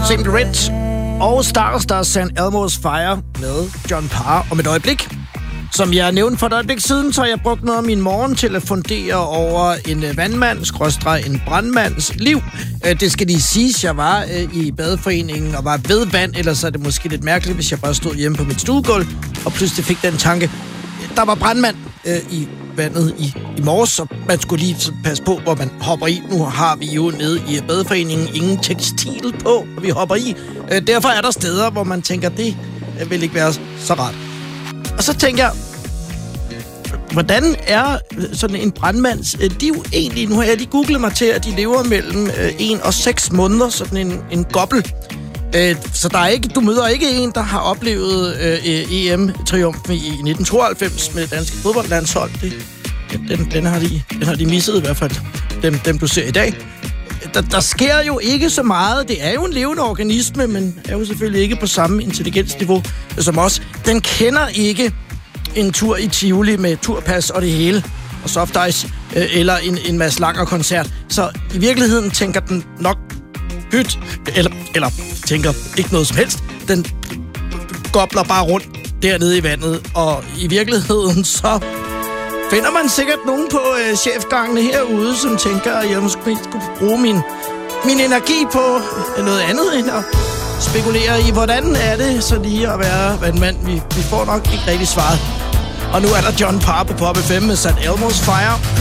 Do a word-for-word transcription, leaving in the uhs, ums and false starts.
Simply Red og Stars, der er San Elmo's Fire med John Parr om et øjeblik. Som jeg nævnte for et øjeblik siden, så har jeg brugt noget af min morgen til at fundere over en vandmand, skråstreg en brandmands liv. Det skal lige siges, jeg var i badeforeningen og var ved vand, ellers er det måske lidt mærkeligt, hvis jeg bare stod hjemme på mit stuegulv og pludselig fik den tanke, der var brandmand øh, i vandet i, i morges, så man skulle lige passe på, hvor man hopper i. Nu har vi jo nede i badeforeningen ingen tekstil på, og vi hopper i. Øh, derfor er der steder, hvor man tænker, det vil ikke være så rart. Og så tænker jeg, hvordan er sådan en brandmands liv egentlig? Nu har jeg lige googlet mig til, at de lever mellem en og seks måneder, sådan en, en gobbel. Så der er ikke, du møder ikke en, der har oplevet øh, E M-triumfen i nitten tooghalvfems med det danske fodboldlandshold. Det, den, den, har de, den har de misset i hvert fald, dem, dem du ser i dag. Der, der sker jo ikke så meget. Det er jo en levende organisme, men er jo selvfølgelig ikke på samme intelligensniveau som os. Den kender ikke en tur i Tivoli med turpas og det hele, og soft ice, øh, eller en, en Mads Langer-koncert. Så i virkeligheden tænker den nok pyt, eller, eller tænker ikke noget som helst. Den gobler bare rundt dernede i vandet, og i virkeligheden så finder man sikkert nogen på øh, chefgangene herude, som tænker, at jeg måske skulle bruge min, min energi på noget andet end at spekulere i, hvordan er det så lige at være vandmand. Vi, vi får nok ikke rigtig svaret. Og nu er der John Parr på Pop F M med San Elmo's Fire.